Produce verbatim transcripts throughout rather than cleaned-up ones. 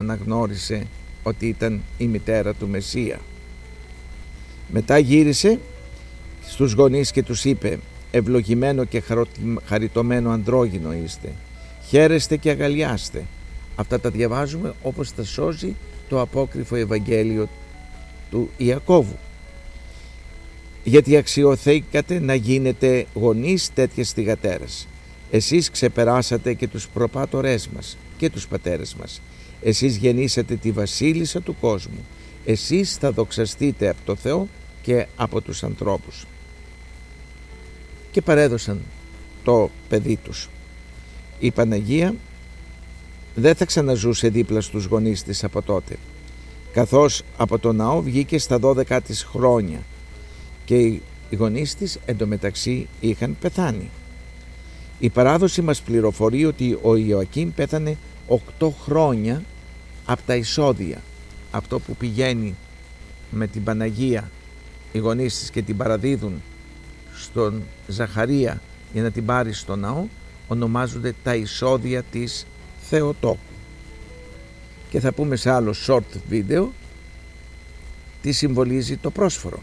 αναγνώρισε ότι ήταν η μητέρα του Μεσσία. Μετά γύρισε στους γονείς και τους είπε: «Ευλογημένο και χαριτωμένο ανδρόγυνο είστε, χαίρεστε και αγαλιάστε». Αυτά τα διαβάζουμε όπως τα σώζει το απόκριφο Ευαγγέλιο του Ιακώβου. «Γιατί αξιοθήκατε να γίνετε γονείς τέτοιες θυγατέρας. Εσείς ξεπεράσατε και τους προπάτορές μας και τους πατέρες μας. Εσείς γεννήσατε τη βασίλισσα του κόσμου. Εσείς θα δοξαστείτε από το Θεό και από τους ανθρώπους». Και παρέδωσαν το παιδί τους. Η Παναγία δεν θα ξαναζούσε δίπλα στους γονείς της από τότε, καθώς από το ναό βγήκε στα δώδεκα της χρόνια και οι γονείς της εντωμεταξύ είχαν πεθάνει. Η παράδοση μας πληροφορεί ότι ο Ιωακήμ πέθανε οκτώ χρόνια από τα εισόδια. Αυτό που πηγαίνει με την Παναγία οι γονείς της και την παραδίδουν στον Ζαχαρία για να την πάρει στο ναό, ονομάζονται τα εισόδια της Θεοτόκου. Και θα πούμε σε άλλο short βίντεο τι συμβολίζει το πρόσφορο.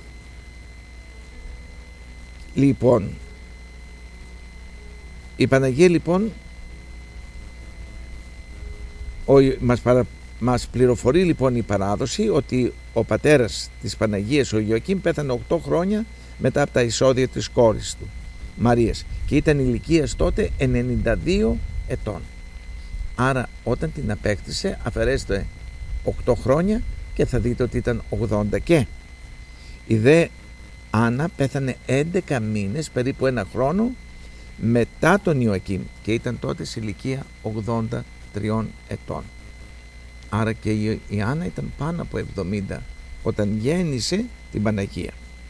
Λοιπόν, η Παναγία λοιπόν ο, μας, παρα, μας πληροφορεί λοιπόν η παράδοση ότι ο πατέρας της Παναγίας, ο Ιωακήμ, πέθανε οκτώ χρόνια μετά από τα εισόδια της κόρης του Μαρίας και ήταν ηλικίας τότε ενενήντα δύο ετών. Άρα όταν την απέκτησε αφαιρέστε οκτώ χρόνια και θα δείτε ότι ήταν ογδόντα και. Η δε Άννα πέθανε έντεκα μήνες, περίπου ένα χρόνο μετά τον Ιωακήμ και ήταν τότε σε ηλικία ογδόντα τριών ετών. Άρα και η Άννα ήταν πάνω από εβδομήντα όταν γέννησε την Παναγία.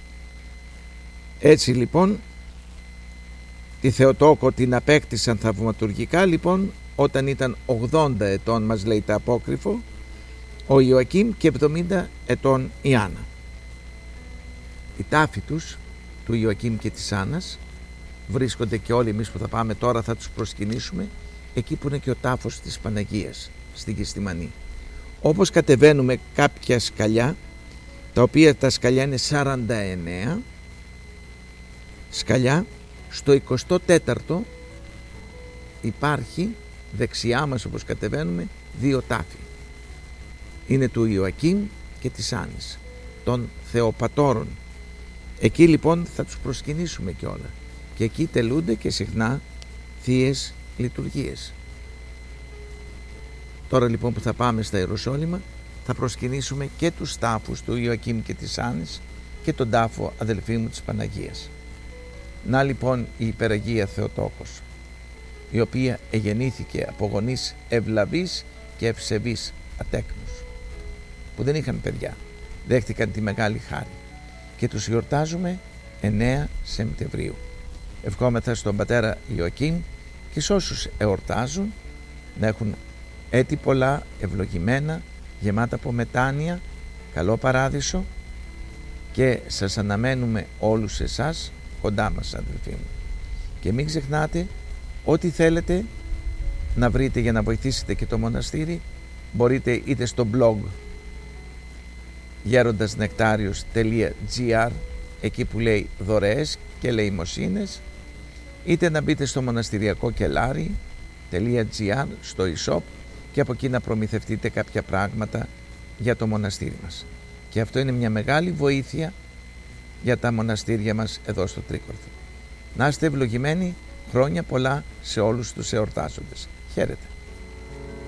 Έτσι λοιπόν τη Θεοτόκο την απέκτησαν θαυματουργικά λοιπόν όταν ήταν ογδόντα ετών, μας λέει το απόκριφο, ο Ιωακήμ και εβδομήντα ετών η Άννα. Οι τάφοι τους, του Ιωακήμ και της Άννας, βρίσκονται και όλοι εμείς που θα πάμε τώρα θα τους προσκυνήσουμε εκεί που είναι και ο τάφος της Παναγίας στην Κιστημανή. Όπως κατεβαίνουμε κάποια σκαλιά, τα οποία τα σκαλιά είναι σαράντα εννέα σκαλιά, στο εικοστό τέταρτο υπάρχει δεξιά μας όπως κατεβαίνουμε δύο τάφοι. Είναι του Ιωακήμ και της Άννης, των Θεοπατώρων. Εκεί λοιπόν θα τους προσκυνήσουμε κιόλα και εκεί τελούνται και συχνά θείες λειτουργίες. Τώρα λοιπόν που θα πάμε στα Ιεροσόλυμα θα προσκυνήσουμε και τους τάφους του Ιωακήμ και της Άννης και τον τάφο αδελφή μου της Παναγίας. Να λοιπόν η υπεραγία Θεοτόκος, η οποία εγεννήθηκε από γονείς ευλαβείς και ευσεβείς ατέκνους που δεν είχαν παιδιά, δέχτηκαν τη μεγάλη χάρη και τους γιορτάζουμε εννέα Σεπτεμβρίου. Ευχόμεθα στον πατέρα Ιωακήμ και σε όσους εορτάζουν να έχουν έτη πολλά, ευλογημένα, γεμάτα από μετάνοια, καλό παράδεισο και σας αναμένουμε όλους εσάς κοντά μας, αδελφοί μου. Και μην ξεχνάτε, ό,τι θέλετε να βρείτε για να βοηθήσετε και το μοναστήρι μπορείτε είτε στο blog γέροντασνεκτάριος τελεία τζι άρ, εκεί που λέει δωρεές και ελεημοσύνες, είτε να μπείτε στο μοναστηριακό κελάρι τελεία τζι άρ στο e-shop και από εκεί να προμηθευτείτε κάποια πράγματα για το μοναστήρι μας. Και αυτό είναι μια μεγάλη βοήθεια για τα μοναστήρια μας εδώ στο Τρίκορθο. Να είστε ευλογημένοι, χρόνια πολλά σε όλους τους εορτάζοντες. Χαίρετε.